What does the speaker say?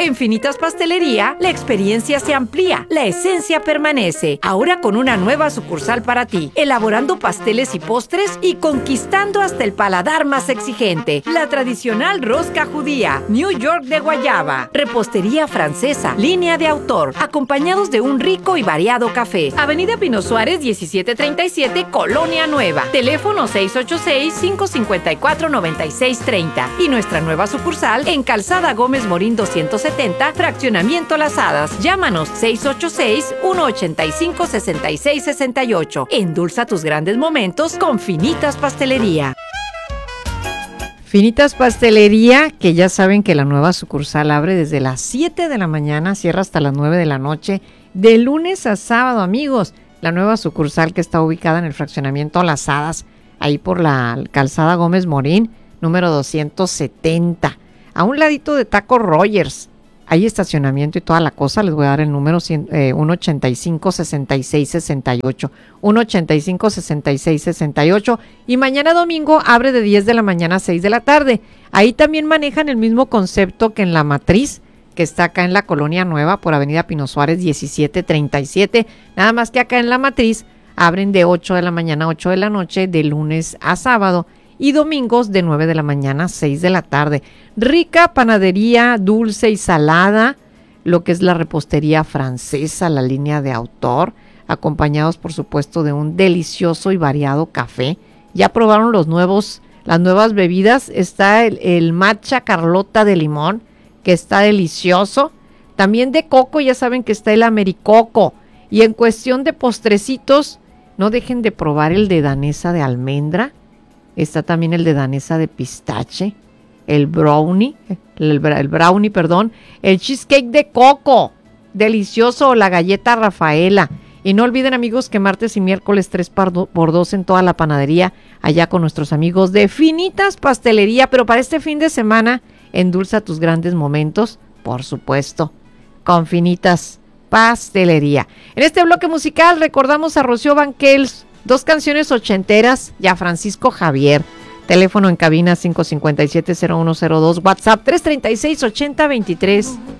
En Finitas Pastelería, la experiencia se amplía, la esencia permanece. Ahora con una nueva sucursal para ti, elaborando pasteles y postres y conquistando hasta el paladar más exigente. La tradicional rosca judía, New York de guayaba, repostería francesa, línea de autor, acompañados de un rico y variado café. Avenida Pino Suárez 1737, Colonia Nueva. Teléfono 686-554-9630. Y nuestra nueva sucursal en Calzada Gómez Morín 270, Fraccionamiento Las Hadas. Llámanos 686-185-6668. Endulza tus grandes momentos con Finitas Pastelería. Finitas Pastelería, que ya saben que la nueva sucursal abre desde las 7 de la mañana, cierra hasta las 9 de la noche, de lunes a sábado, amigos. La nueva sucursal que está ubicada en el Fraccionamiento Las Hadas, ahí por la Calzada Gómez Morín, número 270, a un ladito de Taco Rogers. Hay estacionamiento y toda la cosa. Les voy a dar el número 185-6668. 185-6668. Y mañana domingo abre de 10 de la mañana a 6 de la tarde. Ahí también manejan el mismo concepto que en La Matriz, que está acá en la Colonia Nueva por Avenida Pino Suárez 1737. Nada más que acá en La Matriz abren de 8 de la mañana a 8 de la noche, de lunes a sábado. Y domingos de 9 de la mañana a 6 de la tarde. Rica panadería dulce y salada, lo que es la repostería francesa, la línea de autor, acompañados por supuesto de un delicioso y variado café. Ya probaron las nuevas bebidas. Está el matcha Carlota de limón, que está delicioso. También de coco, ya saben que está el Americoco. Y en cuestión de postrecitos, no dejen de probar el de danesa de almendra. Está también el de danesa de pistache, el brownie, el cheesecake de coco, delicioso, la galleta Rafaela. Y no olviden, amigos, que martes y miércoles 3x2 en toda la panadería, allá con nuestros amigos de Finitas Pastelería. Pero para este fin de semana, endulza tus grandes momentos, por supuesto, con Finitas Pastelería. En este bloque musical recordamos a Rocío Banquels, 2 canciones ochenteras y a Francisco Javier. Teléfono en cabina 557-0102, WhatsApp 336-8023.